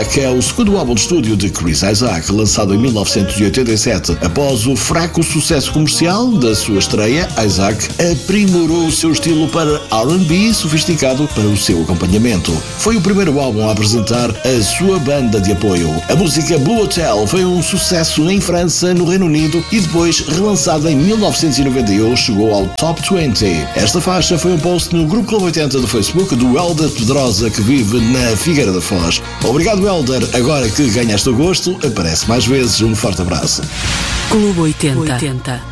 que é o segundo álbum de estúdio de Chris Isaak, lançado em 1987. Após o fraco sucesso comercial da sua estreia, Isaak aprimorou o seu estilo para R&B sofisticado para o seu acompanhamento. Foi o primeiro álbum a apresentar a sua banda de apoio. A música Blue Hotel foi um sucesso em França, no Reino Unido e depois, relançada em 1991, chegou ao Top 20. Esta faixa foi um post no Grupo Clube 80 do Facebook do Helder Pedrosa, que vive na Figueira da Foz. Obrigado, Helder. Agora que ganhaste o gosto, aparece mais vezes. Um forte abraço. Clube 80.